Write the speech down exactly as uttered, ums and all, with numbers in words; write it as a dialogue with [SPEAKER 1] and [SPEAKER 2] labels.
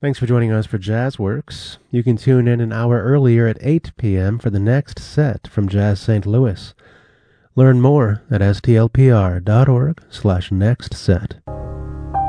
[SPEAKER 1] Thanks for joining us for Jazzworks. You can tune in an hour earlier at eight p.m. for the next set from Jazz Saint Louis. Learn more at s t l p r dot org slash next set.